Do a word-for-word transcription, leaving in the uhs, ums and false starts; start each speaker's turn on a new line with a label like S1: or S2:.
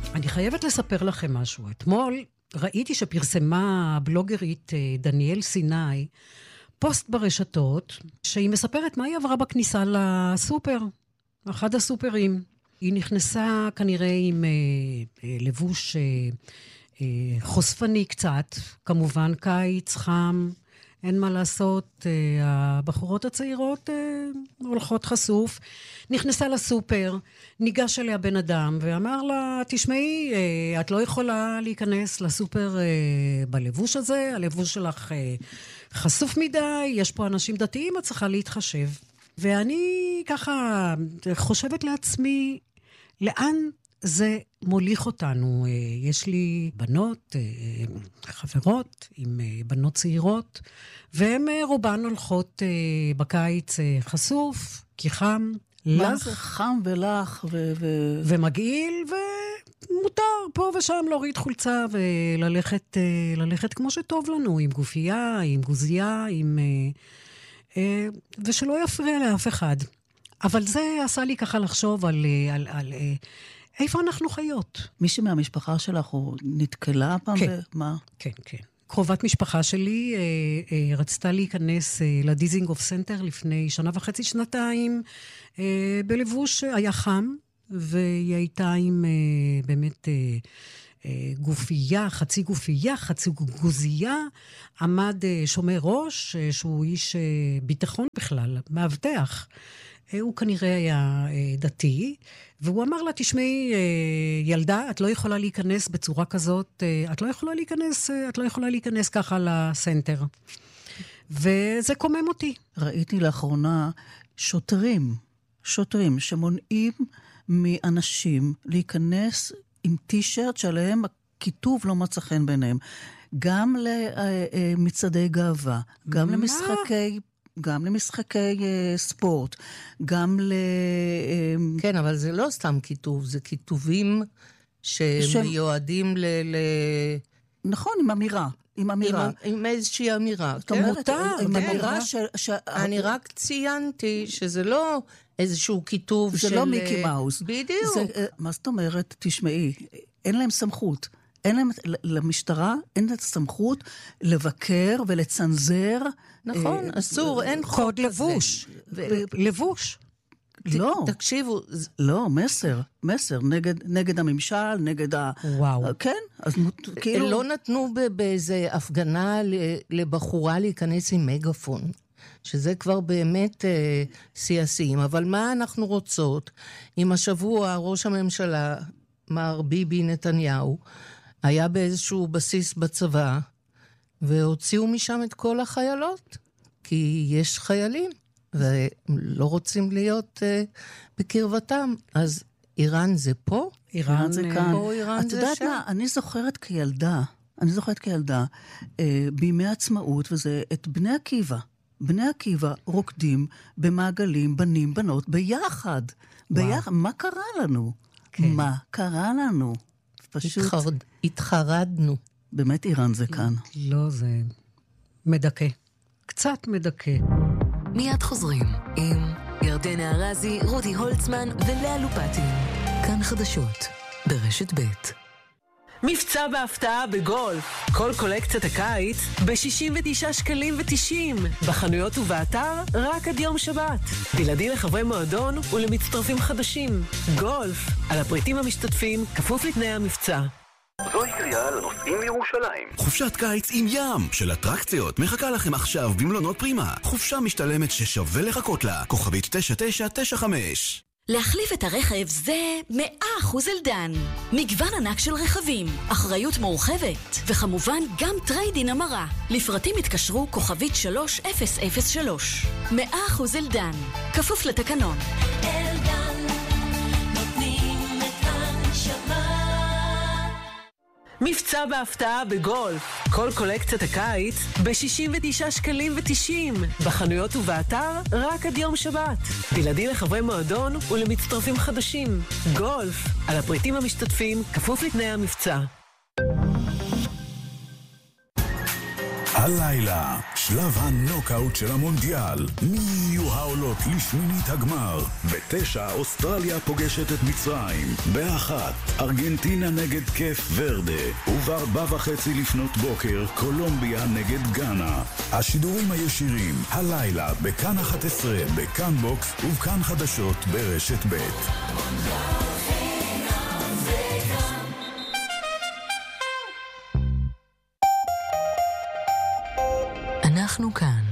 S1: אני חייבת לספר לכם משהו. אתמול ראיתי שפרסמה הבלוגרית דניאל סיני פוסט ברשתות, שהיא מספרת מה היא עברה בכניסה לסופר, אחד הסופרים. היא נכנסה כנראה עם אה, אה, לבוש אה, אה, חושפני קצת, כמובן קיץ, חם, אין מה לעשות, אה, הבחורות הצעירות אה, הולכות חשוף, נכנסה לסופר, ניגש אליה בן אדם ואמר לה, תשמעי, אה, את לא יכולה להיכנס לסופר אה, בלבוש הזה, הלבוש שלך אה, חשוף מדי, יש פה אנשים דתיים, את צריכה להתחשב. ואני ככה חושבת לעצמי, לאן זה מוליך אותנו? יש לי בנות, חברות עם בנות צעירות, והן רובן הולכות בקיץ חשוף, כי חם,
S2: מה
S1: לך.
S2: זה חם ולך ו... ו...
S1: ומגעיל, ומותר פה ושם להוריד חולצה וללכת ללכת כמו שטוב לנו, עם גופייה, עם גוזייה, עם... ושלא יפריע לאף אחד. אבל זה עשה לי ככה לחשוב על, על, על, על איפה אנחנו חיות.
S2: מישהי מהמשפחה שלך הוא נתקלה פעם?
S1: כן,
S2: ומה?
S1: כן, כן. קרובת משפחה שלי אה, אה, רצתה להיכנס אה, לדיזינגוף סנטר לפני שנה וחצי, שנתיים, אה, בלבוש היה חם, והיא הייתה עם אה, באמת... אה, גופייה, חצי גופייה, חצי גוזייה, עמד שומר ראש, שהוא איש ביטחון בכלל, מאבטח. הוא כנראה היה דתי, והוא אמר לה, תשמעי, ילדה, את לא יכולה להיכנס בצורה כזאת, את לא יכולה להיכנס, את לא יכולה להיכנס ככה לסנטר. וזה קומם אותי.
S2: ראיתי לאחרונה שוטרים, שוטרים שמונעים מאנשים להיכנס עם טישרט שעליהם הכיתוב לא מצא חן ביניהם. גם למצעדי גאווה, גם למשחקי, גם למשחקי ספורט, גם ל...
S3: כן, אבל זה לא סתם כיתוב, זה כיתובים שמיועדים ל...
S2: נכון, עם אמירה. עם אמירה.
S3: עם איזושהי אמירה.
S2: מותר, עם אמירה ש...
S3: אני רק ציינתי שזה לא... איזשהו כיתוב של...
S2: זה לא מיקי מאוס.
S3: בדיוק.
S2: זה, מה זאת אומרת? תשמעי, אין להם סמכות. אין להם, למשטרה אין להם סמכות לבקר ולצנזר.
S3: נכון, אסור, אין
S1: קוד לבוש. לבוש.
S2: לא.
S3: תקשיבו.
S2: לא, מסר. מסר. נגד הממשל, נגד ה...
S1: וואו.
S2: כן? אז כאילו...
S3: לא נתנו באיזה הפגנה לבחורה להיכנס עם מגפון. שזה כבר באמת אה, סייסים, אבל מה אנחנו רוצות? אם השבוע ראש הממשלה, מר ביבי נתניהו, היה באיזשהו בסיס בצבא, והוציאו משם את כל החיילות, כי יש חיילים, ולא רוצים להיות אה, בקרבתם. אז איראן זה פה?
S2: איראן זה כאן.
S3: או איראן
S2: את
S3: זה
S2: יודעת
S3: שם?
S2: מה, אני זוכרת כילדה, אני זוכרת כילדה, אה, בימי עצמאות, וזה את בני עקיבא. בני עקיבא רוקדים במעגלים, בנים, בנות, ביחד. ביחד. מה קרה לנו? כן. מה קרה לנו?
S3: פשוט... התחרד... התחרדנו.
S2: באמת איראן זה כאן.
S1: לא, זה מדכא. קצת מדכא.
S4: מיד חוזרים עם ירדנה ארזי, רותי הולצמן ולאה לופטין. כאן חדשות ברשת ב'.
S5: מבצע בהפתעה בגולף. כל קולקציית הקיץ ב-שישים ותשעה שקלים ותשעים. בחנויות ובאתר רק עד יום שבת. בלעדי לחברי מועדון ולמצטרפים חדשים. גולף. על הפריטים המשתתפים, כפוף לתנאי המבצע.
S6: זוהי קריאה לנוסעים מירושלים. חופשת קיץ עם ים של אטרקציות מחכה לכם עכשיו במלונות פרימה. חופשה משתלמת ששווה לחכות לה. כוכבית תשע תשע תשע חמש.
S4: להחליף את הרכב זה מאה אחוז אלדן. מגוון ענק של רכבים, אחריות מורחבת, וכמובן גם טריידין המרה. לפרטים התקשרו כוכבית שלוש אפס אפס שלוש. מאה אחוז אלדן, כפוף לתקנון. אלדן, נותנים את הנשמה.
S5: מבצע בהפתעה בגולף. כל קולקציית הקיץ ב-שישים ותשעה שקלים ותשעים. בחנויות ובאתר רק עד יום שבת. בלעדי לחברי מועדון ולמצטרפים חדשים. גולף. על הפריטים המשתתפים, כפוף לתנאי המבצע.
S7: הלילה, שלב הנוקאוט של המונדיאל. מי יהיו העולות לשמינית הגמר? בתשע, אוסטרליה פוגשת את מצרים. באחת, ארגנטינה נגד קף ורדה. ובארבע וחצי לפנות בוקר, קולומביה נגד גאנה. השידורים הישירים, הלילה, בכאן אחת עשרה, בכאן בוקס ובכאן חדשות ברשת ב'.
S8: אנחנו כאן.